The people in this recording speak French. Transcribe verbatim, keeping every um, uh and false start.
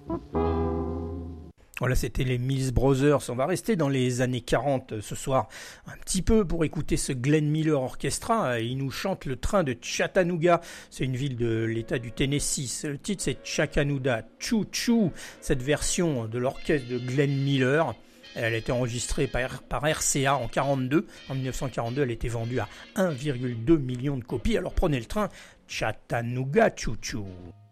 Voilà, c'était les Mills Brothers. On va rester dans les années quarante ce soir un petit peu pour écouter ce Glenn Miller Orchestra. Il nous chante le train de Chattanooga. C'est une ville de l'état du Tennessee. Le titre, c'est Chattanooga Choo Choo. Cette version de l'orchestre de Glenn Miller, elle a été enregistrée par, par R C A en quarante-deux. En dix-neuf cent quarante-deux, elle a été vendue à un virgule deux million de copies. Alors prenez le train, Chattanooga Choo Choo.